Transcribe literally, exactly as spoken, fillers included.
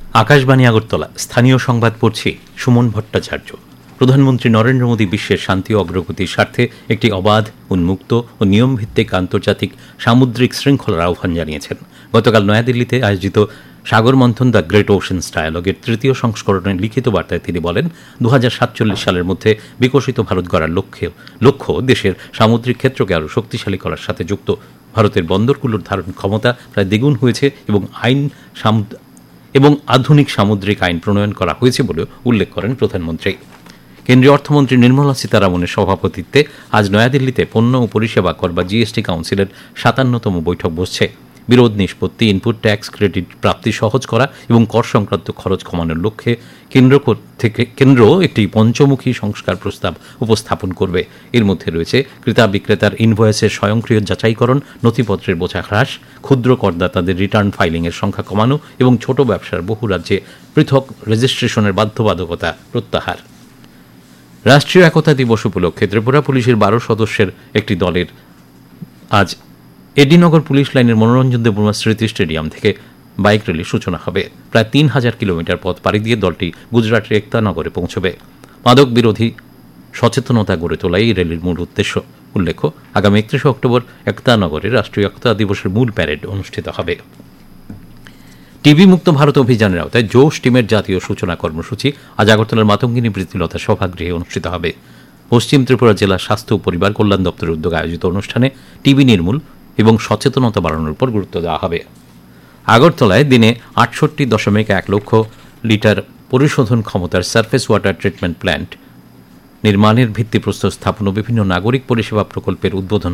আকাশবাণী আগরতলা, স্থানীয় সংবাদ পড়ছি সুমন ভট্টাচার্য। প্রধানমন্ত্রী নরেন্দ্র মোদী বিশ্বের শান্তি ও অগ্রগতির স্বার্থে একটি অবাধ, উন্মুক্ত ও নিয়মভিত্তিক আন্তর্জাতিক সামুদ্রিক শৃঙ্খলার আহ্বান জানিয়েছেন। গতকাল নয়াদিল্লিতে আয়োজিত সাগর মন্থন দ্য গ্রেট ওশানস ডায়ালগের তৃতীয় সংস্করণের লিখিত বার্তায় তিনি বলেন, দু হাজার সাতচল্লিশ সালের মধ্যে বিকশিত ভারত গড়ার লক্ষ্যে লক্ষ্য দেশের সামুদ্রিক ক্ষেত্রকে আরও শক্তিশালী করার সাথে যুক্ত। ভারতের বন্দরগুলোর ধারণ ক্ষমতা প্রায় দ্বিগুণ হয়েছে এবং আইন এবং আধুনিক সামুদ্রিক আইন প্রণয়ন করা হয়েছে বলে উল্লেখ করেন প্রধানমন্ত্রী। কেন্দ্রীয় অর্থমন্ত্রী নির্মলা সীতারামনের সভাপতিত্বে আজ নয়াদিল্লিতে পণ্য ও পরিষেবা কর বা জিএসটি কাউন্সিলের সাতান্নতম বৈঠক বসছে। বিরোধ নিষ্পত্তি, ইনপুট ট্যাক্স ক্রেডিট প্রাপ্তি সহজ করা এবং কর সংক্রান্ত খরচ কমানোর লক্ষ্যে কেন্দ্র থেকে কেন্দ্র একটি পঞ্চমুখী সংস্কার প্রস্তাব উপস্থাপন করবে। এর মধ্যে রয়েছে ক্রেতা বিক্রেতার ইনভয়েসের স্বয়ংক্রিয় যাচাইকরণ, নথিপত্রের বোঝা হ্রাস, ক্ষুদ্র করদাতাদের রিটার্ন ফাইলিংয়ের সংখ্যা কমানো এবং ছোট ব্যবসার বহু রাজ্যে পৃথক রেজিস্ট্রেশনের বাধ্যবাধকতা প্রত্যাহার। রাষ্ট্রীয় একতা দিবস উপলক্ষে ত্রিপুরা পুলিশের বারো সদস্যের একটি দলের আজ এডিনগর পুলিশ লাইনের মনোরঞ্জন দেববর্মা স্মৃতি স্টেডিয়াম থেকে বাইক র্যালির সূচনা হবে। প্রায় তিন হাজার কিলোমিটার পথ পাড়ি দিয়ে দলটি গুজরাটের একতানগরে পৌঁছবে। মাদক বিরোধী সচেতনতা গড়ে তোলাই এই র্যালির মূল উদ্দেশ্য। উল্লেখ্য, আগামী একত্রিশে অক্টোবর একতানগরে রাষ্ট্রীয় একতা দিবসের মূল প্যারেড অনুষ্ঠিত হবে। টিবি মুক্ত ভারত অভিযানের আওতায় জোশ টিমের জাতীয় সূচনা কর্মসূচি আজ আগরতলার মাতঙ্গিনী প্রীতিলতা সভাগৃহে অনুষ্ঠিত হবে। পশ্চিম ত্রিপুরা জেলা স্বাস্থ্য ও পরিবার কল্যাণ দপ্তরের উদ্যোগে আয়োজিত অনুষ্ঠানে টিবি নির্মূল এবং সচেতনতা বাড়ানোর উপর গুরুত্ব দেওয়া হবে। আগরতলায় দিনে আটষট্টি দশমিক এক লক্ষ লিটার পরিশোধন ক্ষমতার সারফেস ওয়াটার ট্রিটমেন্ট প্ল্যান্ট নির্মাণের ভিত্তিপ্রস্তর স্থাপন ও বিভিন্ন নাগরিক পরিষেবা প্রকল্পের উদ্বোধন